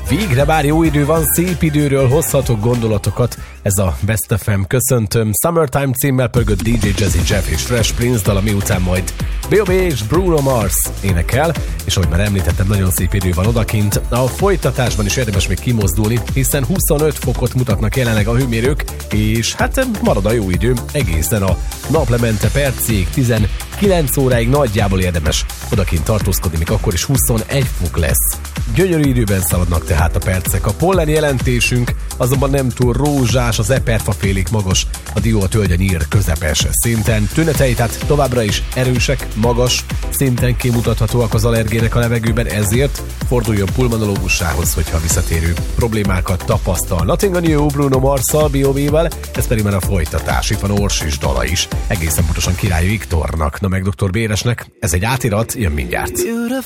Végre bár jó idő van, szép időről hozhatok gondolatokat. Ez a Best FM, köszöntöm. Summertime címmel pörgött DJ Jazzy Jeff és Fresh Prince dala, miután majd B.O.B. és Bruno Mars énekel, és ahogy már említettem, nagyon szép idő van odakint. A folytatásban is érdemes még kimozdulni, hiszen 25 fokot mutatnak jelenleg a hőmérők, és hát marad a jó idő egészen a naplemente percig, 19 óráig nagyjából érdemes odakint tartózkodni, még akkor is 21 fok lesz. Gyönyörű időben szaladnak tehát a percek. A pollen jelentésünk azonban nem túl rózsás, az eperfafélék magas, a dió a tölgy a nyír közepes szinten. Tünetei tehát továbbra is erősek, magas szinten kimutathatóak az allergének a levegőben, ezért forduljon pulmonológussához, hogyha visszatérő problémákat tapasztal. Nothing on You, Bruno Marsszal, B.O.B.-vel, ez pedig már a folytatás. Itt van Orsis dala is, egészen pontosan Király Viktornak, na meg Dr. Béresnek. Ez egy átirat, jön mindjárt.